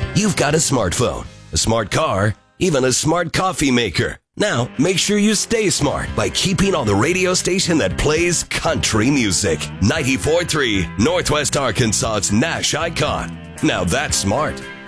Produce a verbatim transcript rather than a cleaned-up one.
You've got a smartphone, a smart car, even a smart coffee maker. Now, make sure you stay smart by keeping on the radio station that plays country music. ninety-four point three, Northwest Arkansas's Nash icon. Now that's smart.